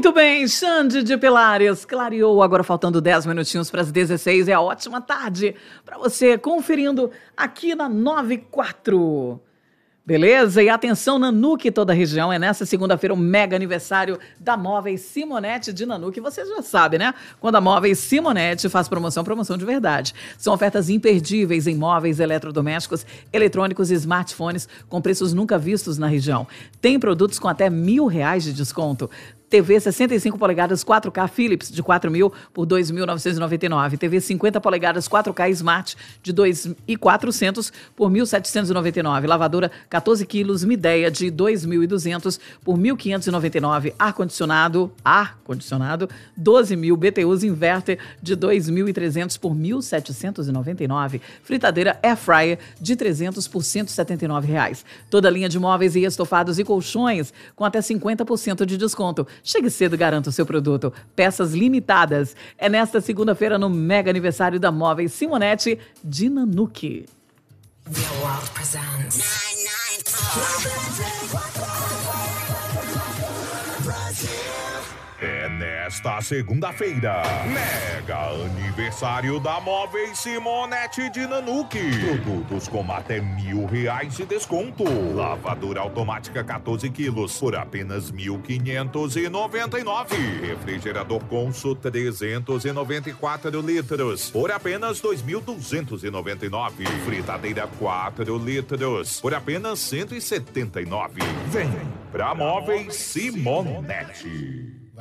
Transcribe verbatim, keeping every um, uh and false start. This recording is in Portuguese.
Muito bem, Xande de Pilares clareou, agora faltando dez minutinhos para as dezesseis, é a ótima tarde para você conferindo aqui na noventa e quatro. Beleza? E atenção, Nanuque e toda a região, é nessa segunda-feira o mega aniversário da Móveis Simonetti de Nanuque. Você já sabe, né? Quando a Móveis Simonetti faz promoção, promoção de verdade. São ofertas imperdíveis em móveis, eletrodomésticos, eletrônicos e smartphones com preços nunca vistos na região. Tem produtos com até mil reais de desconto. T V sessenta e cinco polegadas quatro K Philips de quatro mil por dois mil novecentos e noventa e nove. T V cinquenta polegadas quatro K Smart de dois mil e quatrocentos por mil setecentos e noventa e nove. Lavadora quatorze quilos Midea de dois mil e duzentos por mil quinhentos e noventa e nove. Ar-condicionado, ar-condicionado doze mil. B T Us Inverter de dois mil e trezentos por mil setecentos e noventa e nove. Fritadeira Air Fryer de trezentos por cento e setenta e nove reais. Toda linha de móveis e estofados e colchões com até cinquenta por cento de desconto. Chegue cedo e garanta o seu produto. Peças limitadas. É nesta segunda-feira no mega aniversário da Móveis Simonetti de Nanuque. The World presents nine nine É nesta segunda-feira, mega aniversário da Móveis Simonetti de Nanuque. Produtos com até mil reais de desconto. Lavadora automática quatorze quilos por apenas mil quinhentos e noventa e nove. Refrigerador Consul trezentos e noventa e quatro litros por apenas dois mil duzentos e noventa e nove. Fritadeira quatro litros por apenas cento e setenta e nove. Vem pra Móveis Simonetti.